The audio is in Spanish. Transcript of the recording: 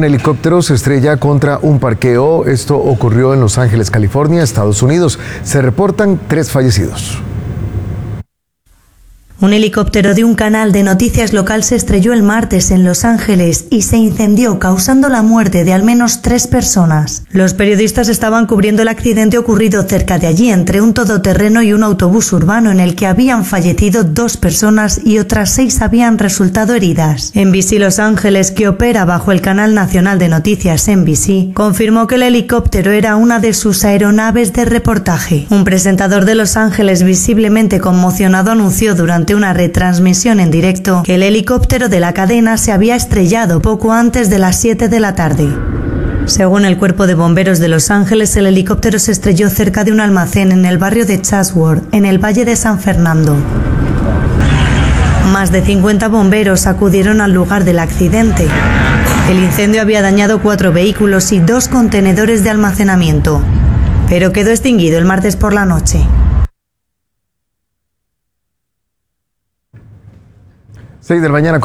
Un helicóptero se estrella contra un parqueo. Esto ocurrió en Los Ángeles, California, Estados Unidos. Se reportan 3 fallecidos. Un helicóptero de un canal de noticias local se estrelló el martes en Los Ángeles y se incendió, causando la muerte de al menos 3 personas. Los periodistas estaban cubriendo el accidente ocurrido cerca de allí, entre un todoterreno y un autobús urbano, en el que habían fallecido 2 personas y otras 6 habían resultado heridas. NBC Los Ángeles, que opera bajo el canal nacional de noticias NBC, confirmó que el helicóptero era una de sus aeronaves de reportaje. Un presentador de Los Ángeles, visiblemente conmocionado, anunció durante una retransmisión en directo que el helicóptero de la cadena se había estrellado poco antes de las 7 de la tarde. Según el Cuerpo de Bomberos de Los Ángeles, el helicóptero se estrelló cerca de un almacén en el barrio de Chatsworth, en el Valle de San Fernando. Más de 50 bomberos acudieron al lugar del accidente. El incendio había dañado 4 vehículos y 2 contenedores de almacenamiento, pero quedó extinguido el martes por la noche. 6 de la mañana.